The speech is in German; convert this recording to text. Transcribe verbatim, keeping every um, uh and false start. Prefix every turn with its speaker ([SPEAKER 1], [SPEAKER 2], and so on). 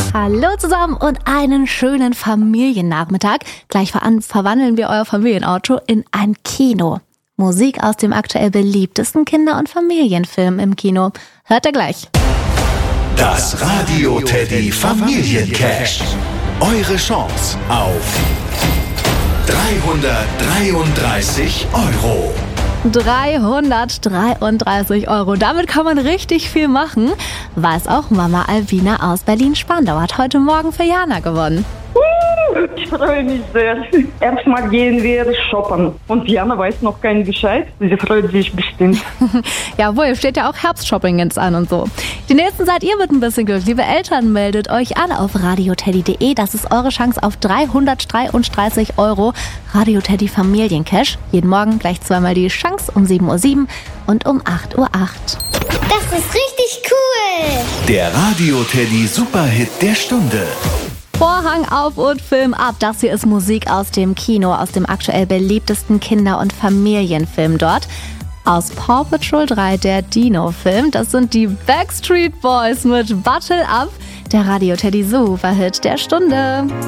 [SPEAKER 1] Hallo zusammen und einen schönen Familiennachmittag. Gleich ver- verwandeln wir euer Familienauto in ein Kino. Musik aus dem aktuell beliebtesten Kinder- und Familienfilm im Kino. Hört ihr gleich.
[SPEAKER 2] Das Radio Teddy Familiencash. Eure Chance auf dreihundertdreiunddreißig Euro.
[SPEAKER 1] dreihundertdreiunddreißig Euro. Damit kann man richtig viel machen. Weiß auch Mama Albina aus Berlin-Spandau hat heute Morgen für Jana gewonnen.
[SPEAKER 3] Ich freue mich sehr. Erstmal gehen wir shoppen. Und Jana weiß noch keinen Bescheid. Sie freut sich bestimmt.
[SPEAKER 1] Jawohl, steht ja auch Herbstshopping jetzt an und so. Die nächsten seid ihr mit ein bisschen Glück. Liebe Eltern, meldet euch an auf radioteddy punkt de. Das ist eure Chance auf dreihundertdreiunddreißig Euro. Radio Teddy Familiencash. Jeden Morgen gleich zweimal die Chance um sieben Uhr sieben und um acht Uhr acht.
[SPEAKER 4] Das ist richtig cool.
[SPEAKER 2] Der Radio Teddy Superhit der Stunde.
[SPEAKER 1] Vorhang auf und Film ab. Das hier ist Musik aus dem Kino, aus dem aktuell beliebtesten Kinder- und Familienfilm dort. Aus Paw Patrol drei, der Dino-Film. Das sind die Backstreet Boys mit Bottle Up, der Radio Teddy Superhit der Stunde.